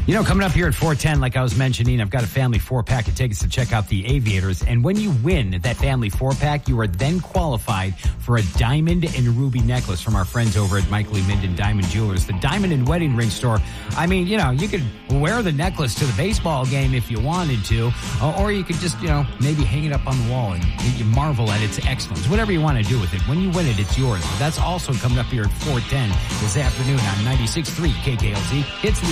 You know, coming up here at 410, like I was mentioning, I've got a family 4-pack of tickets to check out the Aviators. And when you win that family 4-pack, you are then qualified for a diamond and ruby necklace from our friends over at Michael E. Minden Diamond Jewelers. The Diamond and Wedding Ring store. I mean, you know, you could wear the necklace to the baseball game if you wanted to, or you could just, you know, maybe hang it up on the wall and you marvel at its excellence. Whatever you want to do with it. When you win it, it's yours. That's also coming up here at 410 this afternoon on 96.3 KKLZ. It's the